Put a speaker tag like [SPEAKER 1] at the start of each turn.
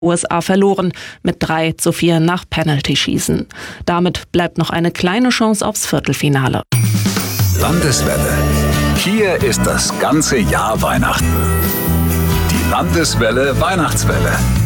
[SPEAKER 1] USA verloren mit 3:4 nach Penalty-Schießen. Damit bleibt noch eine kleine Chance aufs Viertelfinale.
[SPEAKER 2] Landeswelle. Hier ist das ganze Jahr Weihnachten. Die Landeswelle Weihnachtswelle.